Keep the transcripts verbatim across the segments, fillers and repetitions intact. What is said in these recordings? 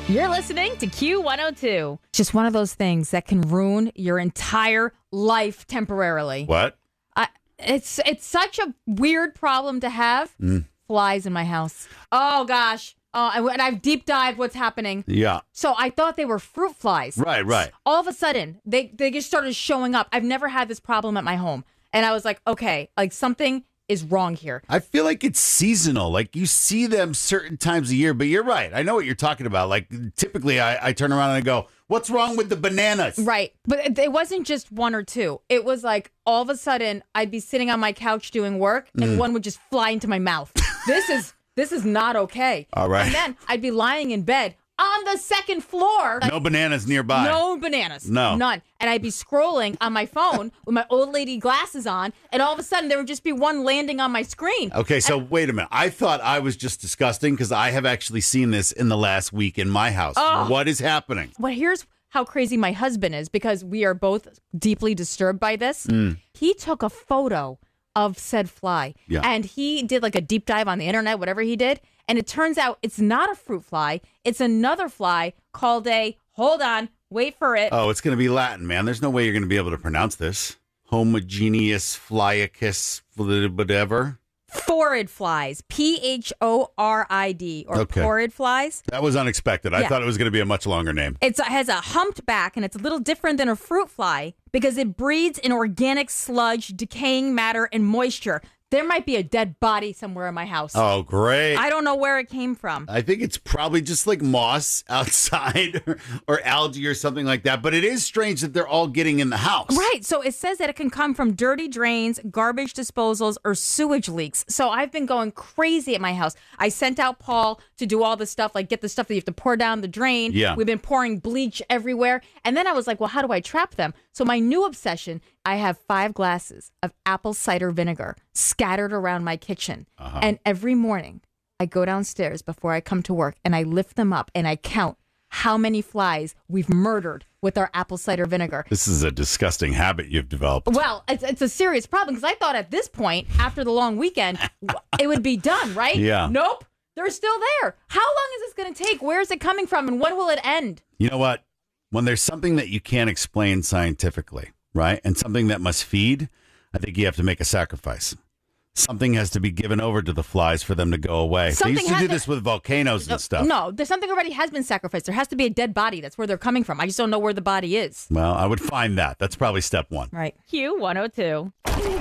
You're listening to Q one oh two. Just one of those things that can ruin your entire life temporarily. What? I, it's it's such a weird problem to have. Mm. Flies in my house. Oh, gosh. Oh, and and I've deep dived what's happening. Yeah. So I thought they were fruit flies. Right, right. All of a sudden, they, they just started showing up. I've never had this problem at my home. And I was like, okay, like something is wrong here. I feel like it's seasonal. Like you see them certain times a year, but you're right. I know what you're talking about. Like typically I, I turn around and I go, what's wrong with the bananas? Right. But it, it wasn't just one or two. It was like all of a sudden I'd be sitting on my couch doing work and Mm. one would just fly into my mouth. This is this is not okay. All right. And then I'd be lying in bed on the second floor. No bananas nearby. No bananas. No. None. And I'd be scrolling on my phone with my old lady glasses on, and all of a sudden there would just be one landing on my screen. Okay, so wait a minute. I thought I was just disgusting because I have actually seen this in the last week in my house. Oh. What is happening? Well, here's how crazy my husband is, because we are both deeply disturbed by this. Mm. He took a photo of said fly, Yeah. and he did like a deep dive on the internet, whatever he did, and it turns out it's not a fruit fly. It's another fly called a, hold on, wait for it. Oh, it's going to be Latin, man. There's no way you're going to be able to pronounce this. Homogeneous flyacus, whatever. Phorid flies, P H O R I D, or Okay. phorid flies. That was unexpected. I Yeah. thought it was going to be a much longer name. It's, it has a humped back, and it's a little different than a fruit fly because it breeds in organic sludge, decaying matter, and moisture. There might be a dead body somewhere in my house. Oh, great. I don't know where it came from. I think it's probably just like moss outside or, or algae or something like that. But it is strange that they're all getting in the house. Right. So it says that it can come from dirty drains, garbage disposals, or sewage leaks. So I've been going crazy at my house. I sent out Paul to do all the stuff, like get the stuff that you have to pour down the drain. Yeah. We've been pouring bleach everywhere. And then I was like, well, how do I trap them? So my new obsession, I have five glasses of apple cider vinegar scattered around my kitchen. Uh-huh. And every morning I go downstairs before I come to work and I lift them up and I count how many flies we've murdered with our apple cider vinegar. This is a disgusting habit you've developed. Well, it's, it's a serious problem because I thought at this point, after the long weekend, it would be done, right? Yeah. Nope. They're still there. How long is this going to take? Where is it coming from? And when will it end? You know what? When there's something that you can't explain scientifically, right, and something that must feed, I think you have to make a sacrifice. Something has to be given over to the flies for them to go away. Something they used to has do to- this with volcanoes and stuff. No, there's something already has been sacrificed. There has to be a dead body. That's where they're coming from. I just don't know where the body is. Well, I would find that. That's probably step one. Right. Q one oh two.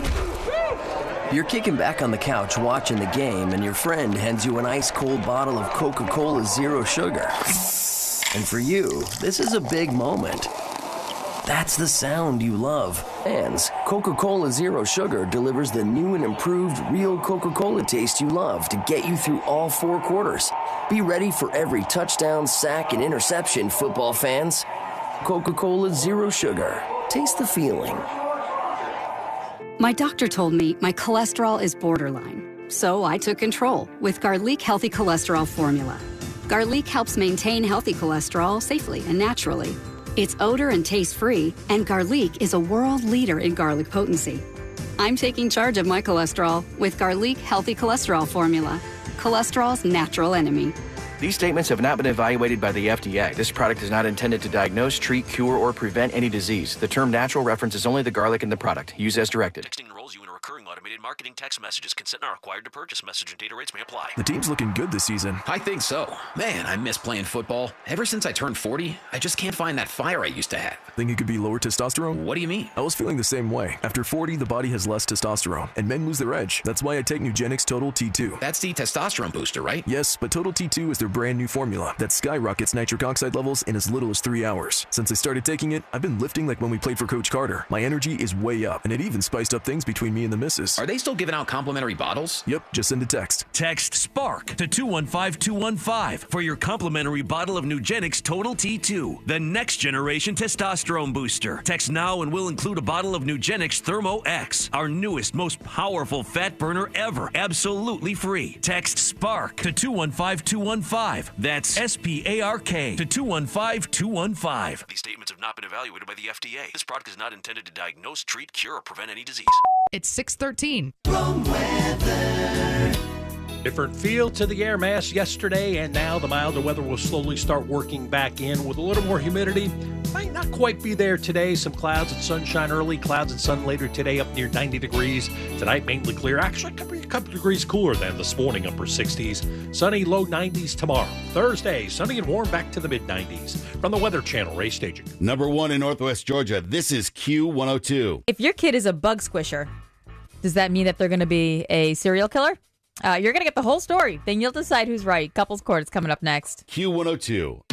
You're kicking back on the couch watching the game, and your friend hands you an ice-cold bottle of Coca-Cola Zero Sugar. And for you, this is a big moment. That's the sound you love. Fans, Coca-Cola Zero Sugar delivers the new and improved real Coca-Cola taste you love to get you through all four quarters. Be ready for every touchdown, sack, and interception, football fans. Coca-Cola Zero Sugar. Taste the feeling. My doctor told me my cholesterol is borderline, so I took control with Garlic Healthy Cholesterol Formula. Garlic helps maintain healthy cholesterol safely and naturally. It's odor and taste-free, and Garlic is a world leader in garlic potency. I'm taking charge of my cholesterol with Garlic Healthy Cholesterol Formula, cholesterol's natural enemy. These statements have not been evaluated by the F D A. This product is not intended to diagnose, treat, cure, or prevent any disease. The term natural references only the garlic in the product. Use as directed. Texting enrolls you in a recurring automated marketing text messages. Consent not required to purchase. Message and data rates may apply. The team's looking good this season. I think so. Man, I miss playing football. Ever since I turned forty, I just can't find that fire I used to have. Think it could be lower testosterone? What do you mean? I was feeling the same way. After forty, the body has less testosterone, and men lose their edge. That's why I take Nugenix Total T two. That's the testosterone booster, right? Yes, but Total T two is their brand new formula that skyrockets nitric oxide levels in as little as three hours. Since I started taking it, I've been lifting like when we played for Coach Carter. My energy is way up, and it even spiced up things between me and the missus. Are they still giving out complimentary bottles? Yep, just send a text. Text SPARK to two one five two one five for your complimentary bottle of Nugenix Total T two, the next generation testosterone booster. Text now and we'll include a bottle of Nugenix Thermo X, our newest, most powerful fat burner ever, absolutely free. Text SPARK to two one five two one five. That's S P A R K to two one five two one five. These statements have not been evaluated by the F D A. This product is not intended to diagnose, treat, cure, or prevent any disease. It's six thirteen. Wrong weather. Different feel to the air mass yesterday, and now the milder weather will slowly start working back in with a little more humidity. Might not quite be there today. Some clouds and sunshine early, clouds and sun later today, up near ninety degrees. Tonight, mainly clear. Actually, could be a couple degrees cooler than this morning, upper sixties. Sunny, low nineties tomorrow. Thursday, sunny and warm back to the mid nineties. From the Weather Channel, Ray Staging. Number one in Northwest Georgia, this is Q one oh two. If your kid is a bug squisher, does that mean that they're going to be a serial killer? Uh, you're going to get the whole story. Then you'll decide who's right. Couples Court is coming up next. Q one oh two.